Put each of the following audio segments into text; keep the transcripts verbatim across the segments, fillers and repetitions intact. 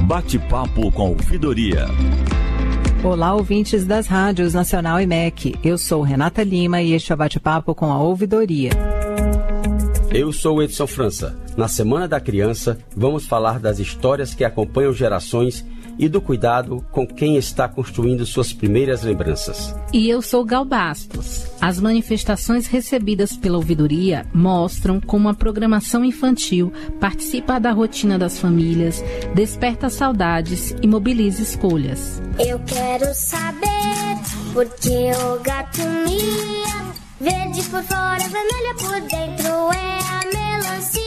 Bate-papo com a Ouvidoria. Olá, ouvintes das rádios Nacional e M E C. Eu sou Renata Lima e este é o Bate-papo com a Ouvidoria. Eu sou Edson França. Na Semana da Criança, vamos falar das histórias que acompanham gerações e do cuidado com quem está construindo suas primeiras lembranças. E eu sou Gal Bastos. As manifestações recebidas pela Ouvidoria mostram como a programação infantil participa da rotina das famílias, desperta saudades e mobiliza escolhas. Eu quero saber por que o gato mia, verde por fora, vermelha por dentro, é a melancia.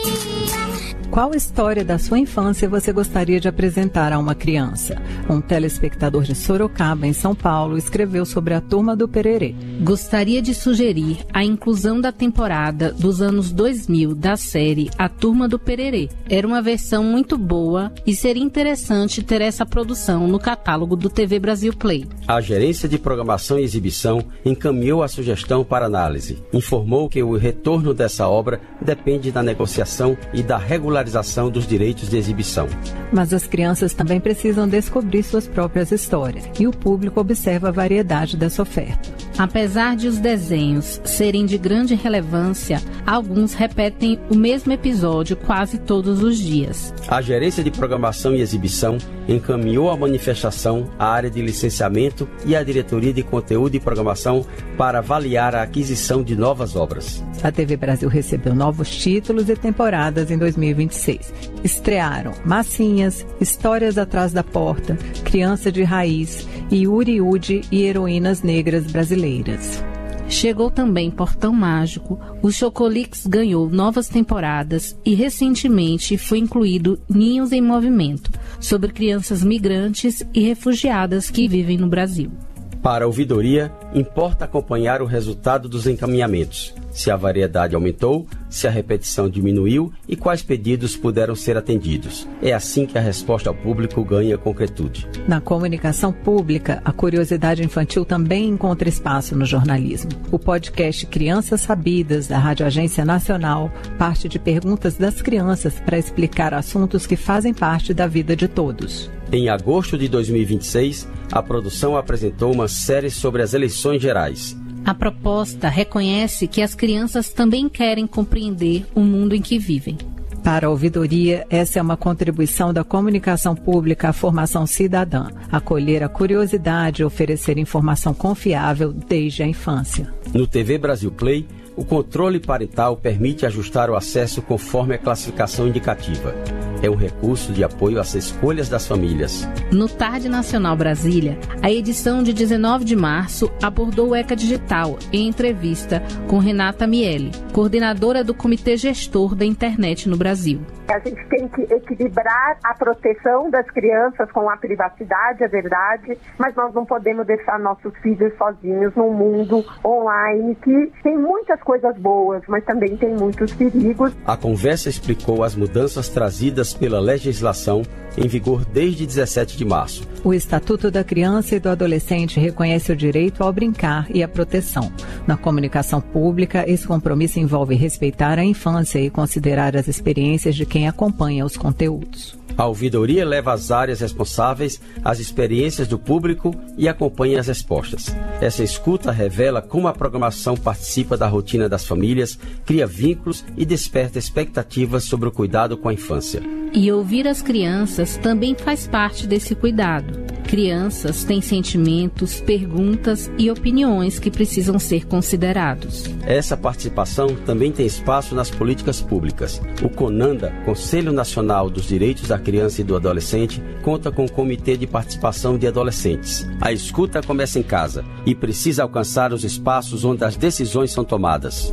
Qual história da sua infância você gostaria de apresentar a uma criança? Um telespectador de Sorocaba, em São Paulo, escreveu sobre a Turma do Pererê. Gostaria de sugerir a inclusão da temporada dos anos dois mil da série A Turma do Pererê. Era uma versão muito boa e seria interessante ter essa produção no catálogo do T V Brasil Play. A Gerência de Programação e Exibição encaminhou a sugestão para análise. Informou que o retorno dessa obra depende da negociação e da regularização dos direitos de exibição. Mas as crianças também precisam descobrir suas próprias histórias e o público observa a variedade dessa oferta. Apesar de os desenhos serem de grande relevância, alguns repetem o mesmo episódio quase todos os dias. A Gerência de Programação e Exibição encaminhou a manifestação à área de licenciamento e à Diretoria de Conteúdo e Programação para avaliar a aquisição de novas obras. A T V Brasil recebeu novos títulos e temporadas em dois mil e vinte e seis. Estrearam Massinhas, Histórias Atrás da Porta, Criança de Raiz, Yuri Udi e Heroínas Negras Brasileiras. Chegou também Portão Mágico, o Chocolix ganhou novas temporadas e recentemente foi incluído Ninhos em Movimento, sobre crianças migrantes e refugiadas que vivem no Brasil. Para a Ouvidoria, importa acompanhar o resultado dos encaminhamentos, se a variedade aumentou, se a repetição diminuiu e quais pedidos puderam ser atendidos. É assim que a resposta ao público ganha concretude. Na comunicação pública, a curiosidade infantil também encontra espaço no jornalismo. O podcast Crianças Sabidas, da Rádio Agência Nacional, parte de perguntas das crianças para explicar assuntos que fazem parte da vida de todos. Em agosto de dois mil e vinte e seis, a produção apresentou uma série sobre as eleições gerais. A proposta reconhece que as crianças também querem compreender o mundo em que vivem. Para a Ouvidoria, essa é uma contribuição da comunicação pública à formação cidadã, acolher a curiosidade e oferecer informação confiável desde a infância. No T V Brasil Play, o controle parental permite ajustar o acesso conforme a classificação indicativa. É um recurso de apoio às escolhas das famílias. No Tarde Nacional Brasília, a edição de dezenove de março abordou o ECA Digital em entrevista com Renata Miele, coordenadora do Comitê Gestor da Internet no Brasil. A gente tem que equilibrar a proteção das crianças com a privacidade, a verdade, mas nós não podemos deixar nossos filhos sozinhos num mundo online que tem muitas coisas boas, mas também tem muitos perigos. A conversa explicou as mudanças trazidas pela legislação em vigor desde dezessete de março. O Estatuto da Criança e do Adolescente reconhece o direito ao brincar e à proteção. Na comunicação pública, esse compromisso envolve respeitar a infância e considerar as experiências de quem acompanha os conteúdos. A Ouvidoria leva às áreas responsáveis as experiências do público e acompanha as respostas. Essa escuta revela como a programação participa da rotina das famílias, cria vínculos e desperta expectativas sobre o cuidado com a infância. E ouvir as crianças também faz parte desse cuidado. Crianças têm sentimentos, perguntas e opiniões que precisam ser considerados. Essa participação também tem espaço nas políticas públicas. O CONANDA, Conselho Nacional dos Direitos da Criança e do Adolescente, conta com o Comitê de Participação de Adolescentes. A escuta começa em casa e precisa alcançar os espaços onde as decisões são tomadas.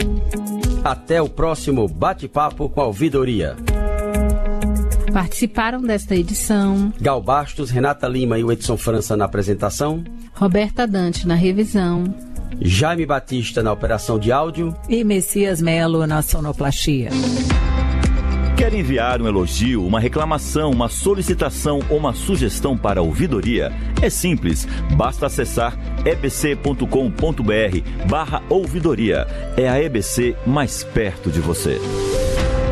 Até o próximo Bate-Papo com a Ouvidoria. Participaram desta edição Gal Bastos, Renata Lima e o Edson França na apresentação, Roberta Dante na revisão, Jaime Batista na operação de áudio e Messias Melo na sonoplastia. Quer enviar um elogio, uma reclamação, uma solicitação ou uma sugestão para a Ouvidoria? É simples, basta acessar ebc.com.br barra ouvidoria. É a E B C mais perto de você.